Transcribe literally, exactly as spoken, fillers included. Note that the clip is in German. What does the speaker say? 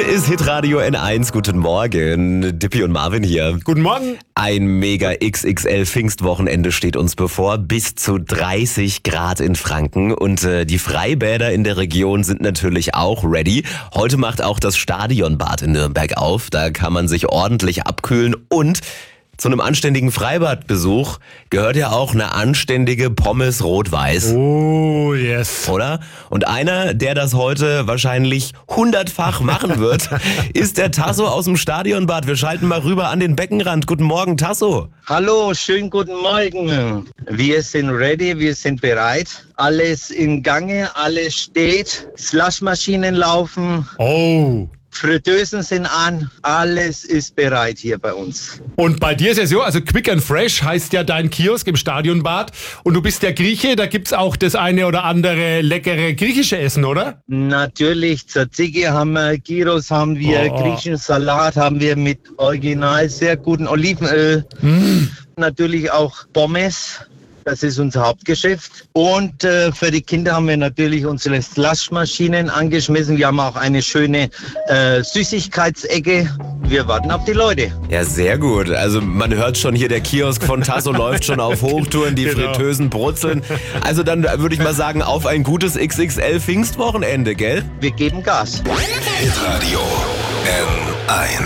ist Hitradio N eins. Guten Morgen. Dippy und Marvin hier. Guten Morgen. Ein mega X X L Pfingstwochenende steht uns bevor. Bis zu dreißig Grad in Franken. Und äh, die Freibäder in der Region sind natürlich auch ready. Heute macht auch das Stadionbad in Nürnberg auf. Da kann man sich ordentlich abkühlen. Und zu einem anständigen Freibadbesuch gehört ja auch eine anständige Pommes rot-weiß. Oh, yes. Oder? Und einer, der das heute wahrscheinlich hundertfach machen wird, ist der Tasso aus dem Stadionbad. Wir schalten mal rüber an den Beckenrand. Guten Morgen, Tasso. Hallo, schönen guten Morgen. Wir sind ready, wir sind bereit. Alles in Gange, alles steht. Slushmaschinen laufen. Oh. Fritteusen sind an, alles ist bereit hier bei uns. Und bei dir ist es so, also Quick and Fresh heißt ja dein Kiosk im Stadionbad. Und du bist der Grieche, da gibt's auch das eine oder andere leckere griechische Essen, oder? Natürlich, Tzatziki haben wir, Gyros haben wir, Oh. griechischen Salat haben wir mit original sehr guten Olivenöl. Mm. Natürlich auch Pommes. Das ist unser Hauptgeschäft. Und äh, für die Kinder haben wir natürlich unsere Slushmaschinen angeschmissen. Wir haben auch eine schöne äh, Süßigkeitsecke. Wir warten auf die Leute. Ja, sehr gut. Also man hört schon hier, der Kiosk von Tasso läuft schon auf Hochtouren, die Genau. Fritteusen brutzeln. Also dann würde ich mal sagen, auf ein gutes X X L Pfingstwochenende, gell? Wir geben Gas. Hitradio N eins.